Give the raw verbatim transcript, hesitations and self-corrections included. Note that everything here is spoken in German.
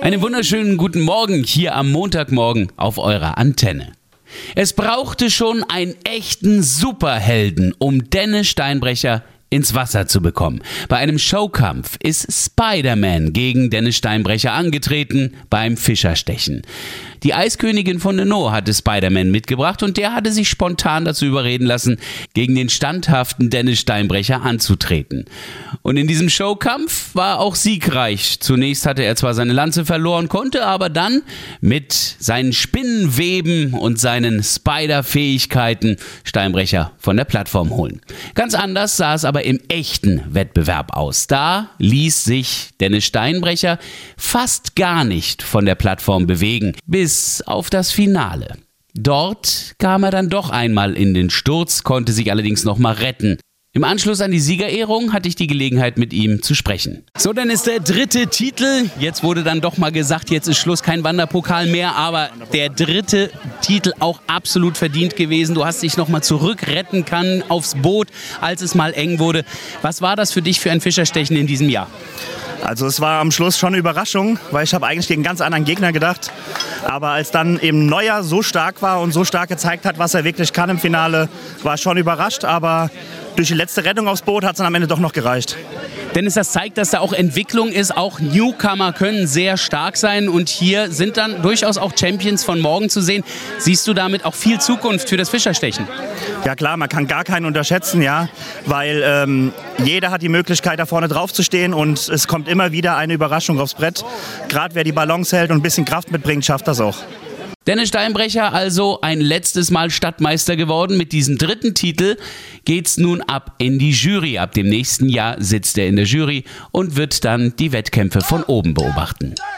Einen wunderschönen guten Morgen hier am Montagmorgen auf eurer Antenne. Es brauchte schon einen echten Superhelden, um Dennis Steinbrecher ins Wasser zu bekommen. Bei einem Showkampf ist Spider-Man gegen Dennis Steinbrecher angetreten beim Fischerstechen. Die Eiskönigin von Neno hatte Spider-Man mitgebracht und der hatte sich spontan dazu überreden lassen, gegen den standhaften Dennis Steinbrecher anzutreten. Und in diesem Showkampf war auch siegreich. Zunächst hatte er zwar seine Lanze verloren, konnte aber dann mit seinen Spinnenweben und seinen Spider-Fähigkeiten Steinbrecher von der Plattform holen. Ganz anders sah es aber im echten Wettbewerb aus. Da ließ sich Dennis Steinbrecher fast gar nicht von der Plattform bewegen, bis auf das Finale. Dort kam er dann doch einmal in den Sturz, konnte sich allerdings noch mal retten. Im Anschluss an die Siegerehrung hatte ich die Gelegenheit, mit ihm zu sprechen. So, dann ist der dritte Titel. Jetzt wurde dann doch mal gesagt, jetzt ist Schluss, kein Wanderpokal mehr. Aber der dritte Titel auch absolut verdient gewesen. Du hast dich noch mal zurückretten können aufs Boot, als es mal eng wurde. Was war das für dich für ein Fischerstechen in diesem Jahr? Also es war am Schluss schon eine Überraschung, weil ich habe eigentlich gegen einen ganz anderen Gegner gedacht. Aber als dann eben Neuer so stark war und so stark gezeigt hat, was er wirklich kann im Finale, war ich schon überrascht. Aber durch die letzte Rettung aufs Boot hat es dann am Ende doch noch gereicht. Dennis, das zeigt, dass da auch Entwicklung ist. Auch Newcomer können sehr stark sein. Und hier sind dann durchaus auch Champions von morgen zu sehen. Siehst du damit auch viel Zukunft für das Fischerstechen? Ja klar, man kann gar keinen unterschätzen, ja, weil ähm, jeder hat die Möglichkeit, da vorne drauf zu stehen und es kommt immer wieder eine Überraschung aufs Brett. Gerade wer die Balance hält und ein bisschen Kraft mitbringt, schafft das auch. Dennis Steinbrecher also ein letztes Mal Stadtmeister geworden. Mit diesem dritten Titel geht's nun ab in die Jury. Ab dem nächsten Jahr sitzt er in der Jury und wird dann die Wettkämpfe von oben beobachten.